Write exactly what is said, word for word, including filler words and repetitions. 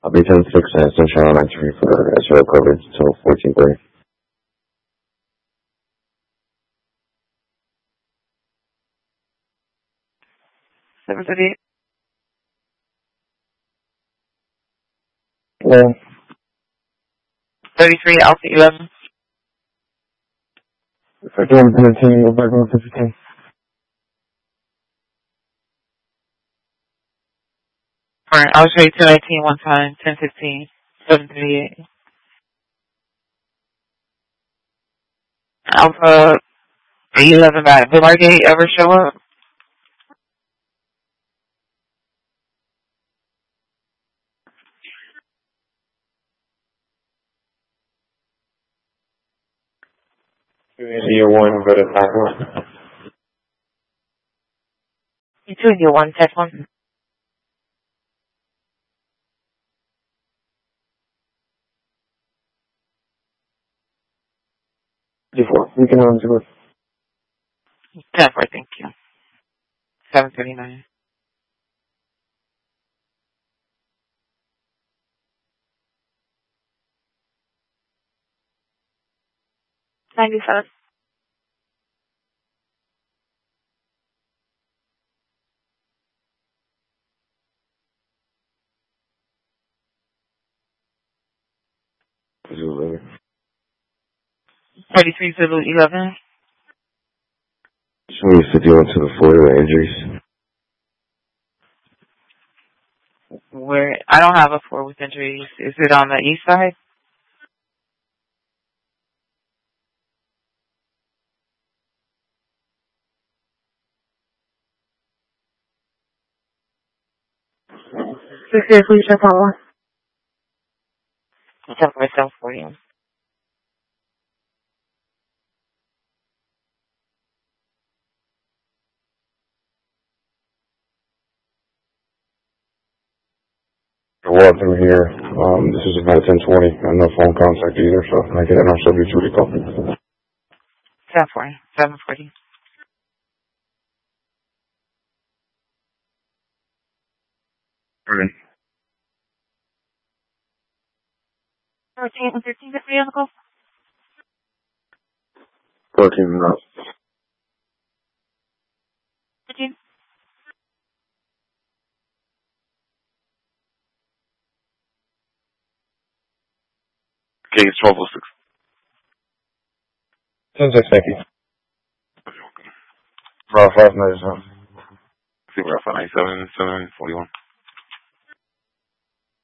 I'll be ten six and Sunshine nine three for S R O coverage until fourteen thirty. seven thirty-eight. Yeah. thirty-three, Alpha eleven. fifty-one, ten, go back on fifteen. Alright, I'll show you two nineteen one time, ten fifteen, seven thirty-eight. Alpha eleven back. Will our gate ever show up? Year one, go to back one. You two in your one, test one. G four, we can on to it. ten four, thank you. seven thirty-nine. ninety-seven. thirty-three Zulu eleven. So we used to deal into the Florida injuries. Where I don't have a four with injuries. Is it on the east side? six zero, please check on one. I'll check myself for you. Well, through here, um, this is about ten twenty, and no phone contact either, so I get an R W two recall. seven forty. seven forty. Right. fourteen and fifteen, good for you, Uncle? fourteen, no. fifteen. Okay, it's twelve oh six. ten six, thank you. Route five ninety-seven. See, Route five ninety-seven, seven forty-one.